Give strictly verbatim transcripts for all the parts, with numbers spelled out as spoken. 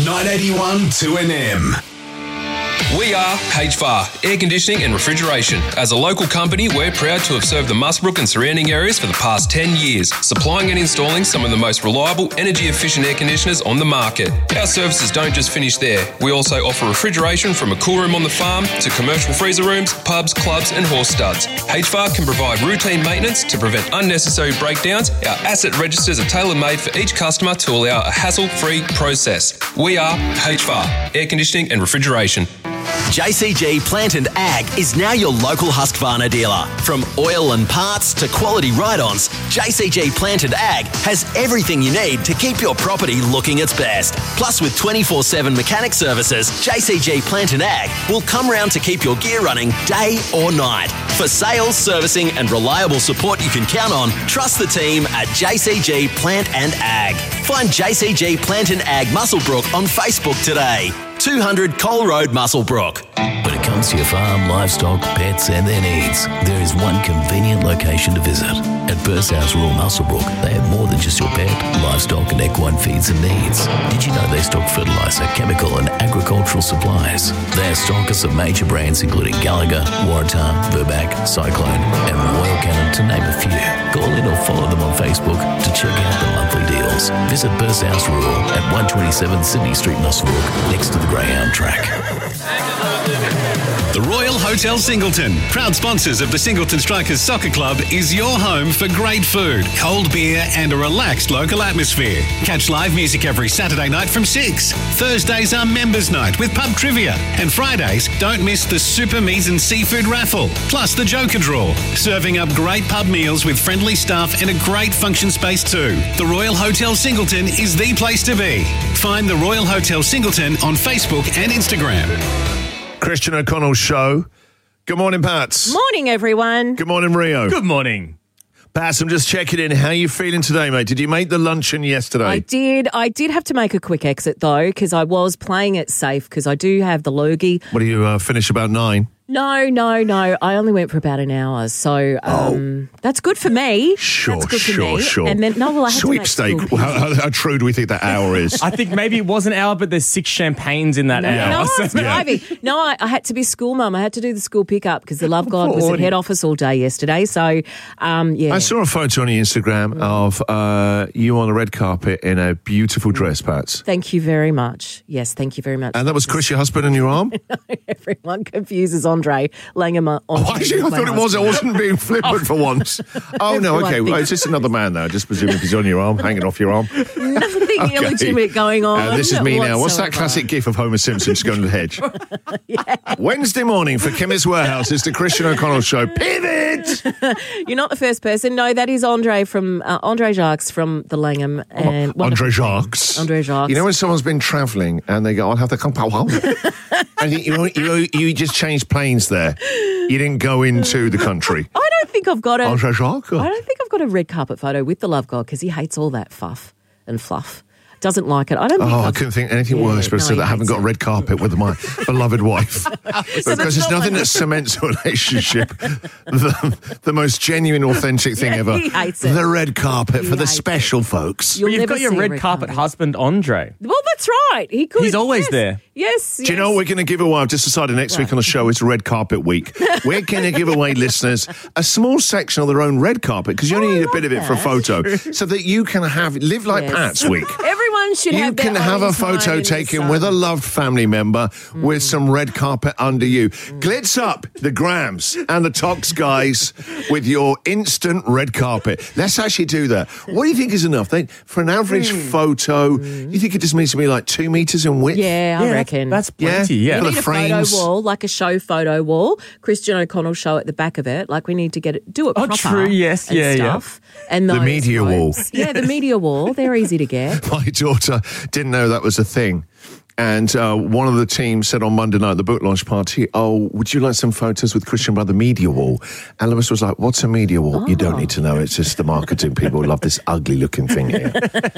nine eighty-one two N M. We are H V A R, Air Conditioning and Refrigeration. As a local company, we're proud to have served the Muswellbrook and surrounding areas for the past ten years, supplying and installing some of the most reliable, energy-efficient air conditioners on the market. Our services don't just finish there. We also offer refrigeration from a cool room on the farm to commercial freezer rooms, pubs, clubs and horse studs. H V A R can provide routine maintenance to prevent unnecessary breakdowns. Our asset registers are tailor-made for each customer to allow a hassle-free process. We are H V A R, Air Conditioning and Refrigeration. J C G Plant and Ag is now your local Husqvarna dealer. From oil and parts to quality ride-ons, J C G Plant and Ag has everything you need to keep your property looking its best. Plus, with twenty-four seven mechanic services, J C G Plant and Ag will come round to keep your gear running day or night. For sales, servicing and reliable support you can count on, trust the team at J C G Plant and Ag. Find J C G Plant and Ag Muswellbrook on Facebook today. two hundred Cole Road, Muswellbrook. When it comes to your farm, livestock, pets and their needs, there is one convenient location to visit. At Burst House Rural Muswellbrook, they have more than just your pet, livestock and equine feeds and needs. Did you know they stock fertiliser, chemical and agricultural supplies? They are stockers of major brands including Gallagher, Waratah, Verbac, Cyclone and Royal Canin, to name a few. Call in or follow them on Facebook to check out the monthly deals. Visit Burst House Rural at one twenty-seven Sydney Street, Muswellbrook, next to the Greyhound track. The Royal Hotel Singleton, proud sponsors of the Singleton Strikers Soccer Club, is your home for great food, cold beer and a relaxed local atmosphere. Catch live music every Saturday night from six. Thursdays are members' night with pub trivia. And Fridays, don't miss the Super Meat and Seafood raffle, plus the Joker Draw. Serving up great pub meals with friendly staff and a great function space too. The Royal Hotel Singleton is the place to be. Find the Royal Hotel Singleton on Facebook and Instagram. Christian O'Connell's show. Good morning, Pats. Morning, everyone. Good morning, Rio. Good morning. Pats, I'm just checking in. How are you feeling today, mate? Did you make the luncheon yesterday? I did. I did have to make a quick exit, though, because I was playing it safe, because I do have the loogie. What do you uh, finish about nine? No, no, no. I only went for about an hour, so um, oh. that's good for me. Sure, that's good sure, for me. sure. And then, no, well, I had Sweepstake. to make how, how, how true do we think that hour is? I think maybe it was an hour, but there's six champagnes in that no, hour. No, I was driving. No, I, I had to be school mum. I had to do the school pickup because the Love God was at head office all day yesterday. So, um, yeah. I saw a photo on your Instagram mm. of uh, you on the red carpet in a beautiful dress, Pats. Thank you very much. Yes, thank you very much. And that was Chris, your husband, in your arm? No, everyone confuses Andre Langham. On oh, actually, I thought it was. I wasn't being flippant for once. Oh, no, okay. Well, it's just another man, though. Just presuming he's on your arm, hanging off your arm. Nothing okay. illegitimate going on. Uh, this is me whatsoever. now. What's that classic gif of Homer Simpson just going to the hedge? Yeah. Wednesday morning for Chemist Warehouse. It's the Christian O'Connell Show. Pivot! You're not the first person. No, that is Andre from uh, Andre Jacques from the Langham. And oh, Andre Jacques. Andre Jacques. You know when someone's been travelling and they go, I'll have to come. And you, you, you just changed planes there. You didn't go into the country. I don't think I've got a. Andre Jacques? I don't think I've got a red carpet photo with the Love God because he hates all that fuff and fluff. Doesn't like it. I don't. Think oh, I've, I couldn't think anything yeah, worse, but no, I said I haven't got a red carpet with my beloved wife so because there's nothing like that cements a relationship. the, the most genuine, authentic thing yeah, ever. He hates it. The red carpet he for the special it. folks. But you've got your red, red carpet, carpet husband, Andre. Well, that's right. He could. He's always yes. there. Yes. Do yes. you know what we're going to give away? I've just decided next right. week on the show is Red Carpet Week. We're going to give away listeners a small section of their own red carpet because you only oh, need a bit of it for a photo so that you can have live like yes. Pat's week. Everyone should you have their can have own a photo taken with a loved family member mm. with some red carpet under you. Mm. Glitz up the Grams and the Tox guys with your instant red carpet. Let's actually do that. What do you think is enough? They, for an average mm. photo, mm. you think it just needs to be like two metres in width? Yeah, I yeah, reckon. That's plenty, yeah. yeah. For We the need frames. a photo wall, like a show photo wall. Christian O'Connell show at the back of it. Like we need to get it, do it oh, proper. Oh, true, yes, and yeah, stuff. yeah. And the media wall. Yeah, the media wall. They're easy to get. My daughter didn't know that was a thing. And uh, one of the team said on Monday night at the book launch party, oh, would you like some photos with Christian by the media wall? And Lewis was like, what's a media wall? Oh. You don't need to know. It's just the marketing people love this ugly-looking thing here.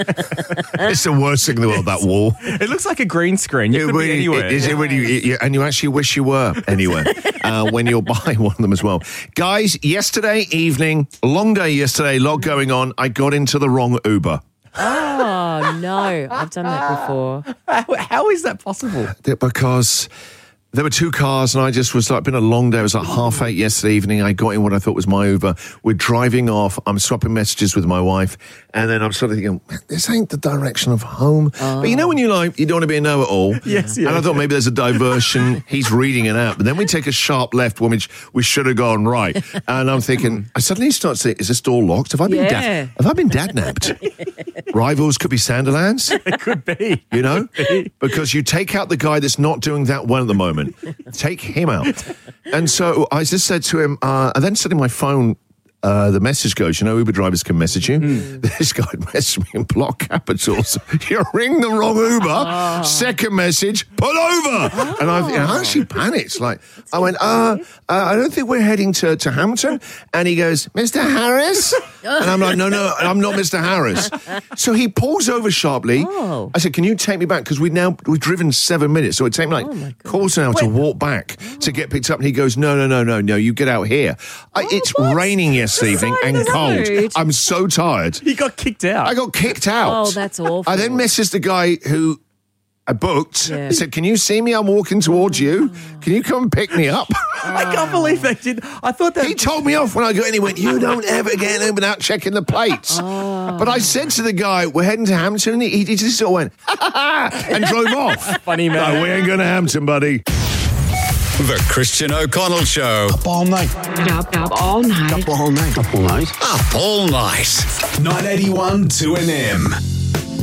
It's the worst thing in the world, that wall. It looks like a green screen. You it could really, be anywhere. It, is it really, it, and you actually wish you were anywhere uh, when you're buying one of them as well. Guys, yesterday evening, long day yesterday, lot going on. I got into the wrong Uber. Oh, no. I've done that before. How, how is that possible? Because there were two cars, and I just was like, been a long day. It was like half eight yesterday evening. I got in what I thought was my Uber. We're driving off. I'm swapping messages with my wife, and then I'm sort of thinking, this ain't the direction of home. Oh. But you know when you like, you don't want to be a know-it-all. Yes, yes. And I thought maybe there's a diversion. He's reading it out, but then we take a sharp left, which we should have gone right. And I'm thinking, I suddenly start to think, is this door locked? Have I been Yeah. dad? Have I been dad-nabbed? Rivals could be Sanderlands. It could be. You know? Because you take out the guy that's not doing that well at the moment. Take him out. And so I just said to him, uh, and then suddenly my phone, uh, the message goes, you know, Uber drivers can message you. Mm. This guy messaged me in block capitals. You ring the wrong Uber. Oh. Second message, pull over. Oh. And I, I actually panicked. Like, I went, uh, uh, I don't think we're heading to, to Hampton. And he goes, Mister Harris? And I'm like, no, no, I'm not Mister Harris. So he pulls over sharply. Oh. I said, can you take me back? Because we've now, we've driven seven minutes. So it takes me like oh quarter an hour to walk back oh. to get picked up. And he goes, no, no, no, no, no, you get out here. Oh, I, it's what? raining yesterday evening so and cold. Rude. I'm so tired. He got kicked out. I got kicked out. Oh, that's awful. I then messaged the guy who I booked. Yeah. I said, can you see me? I'm walking towards you. Can you come and pick me up? I can't believe they did. I thought that... He told me off when I got in. He went, you don't ever get in without checking the plates. Oh. But I said to the guy, we're heading to Hampton. And he, he just sort of went, ha ha ha, and drove off. Funny man. No, we ain't going to Hampton, buddy. The Christian O'Connell Show. Up all night. Up, up all night. Up all night. Up all night. Up all night. nine eighty-one two N M.